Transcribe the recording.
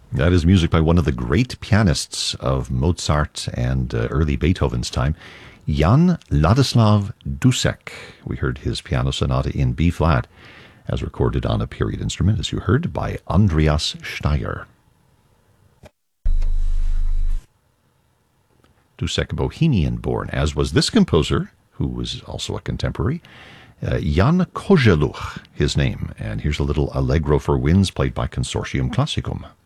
That is music by one of the great pianists of Mozart and early Beethoven's time, Jan Ladislav Dussek. We heard his piano sonata in B-flat, as recorded on a period instrument, as you heard, by Andreas Steyr. Dussek, Bohemian-born, as was this composer, who was also a contemporary, Jan Kozeluch, his name. And here's a little Allegro for winds played by Consortium Classicum.